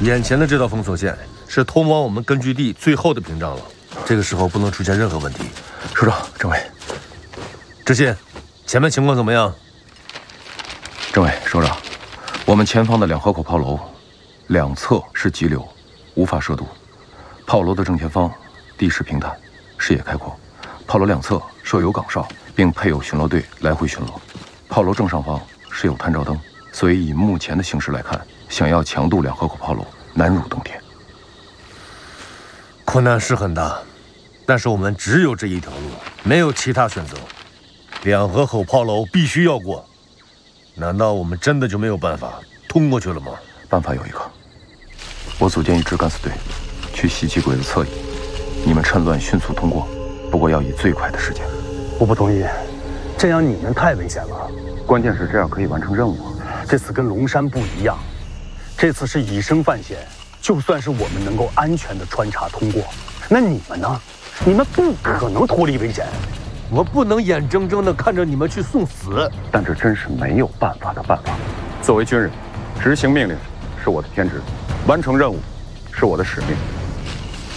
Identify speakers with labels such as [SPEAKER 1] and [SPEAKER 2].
[SPEAKER 1] 眼前的这道封锁线是通往我们根据地最后的屏障了，这个时候不能出现任何问题。
[SPEAKER 2] 首长，政委，
[SPEAKER 1] 知信，前面情况怎么样？
[SPEAKER 2] 政委，首长，我们前方的2河口炮楼，两侧是急流，无法涉渡。炮楼的正前方，地势平坦，视野开阔。炮楼两侧设有岗哨，并配有巡逻队来回巡逻。炮楼正上方设有探照灯，所以以目前的形势来看，想要强渡2河口炮楼，难如登天。
[SPEAKER 1] 困难是很大，但是我们只有这一条路，没有其他选择。2河口炮楼必须要过，难道我们真的就没有办法通过去了吗？
[SPEAKER 2] 办法有一个，我组建一支敢死队，去袭击鬼子侧翼，你们趁乱迅速通过，不过要以最快的时间。
[SPEAKER 3] 我不同意，这样你们太危险了。
[SPEAKER 2] 关键是这样可以完成任务。
[SPEAKER 3] 这次跟龙山不一样，这次是以身犯险。就算是我们能够安全的穿插通过，那你们呢？你们不可能脱离危险。
[SPEAKER 1] 我不能眼睁睁地看着你们去送死。
[SPEAKER 2] 但这真是没有办法的办法。作为军人，执行命令是我的天职，完成任务是我的使命。